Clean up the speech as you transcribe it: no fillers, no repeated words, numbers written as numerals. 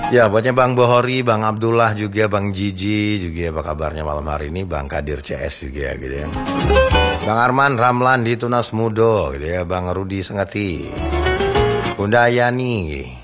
Ya, buatnya Bang Bohori, Bang Abdullah juga, Bang Jiji juga, apa kabarnya malam hari ini, Bang Kadir CS juga gitu ya. Bang Arman Ramlan di Tunas Mudo gitu ya, Bang Rudi Sengati, Bunda Yani,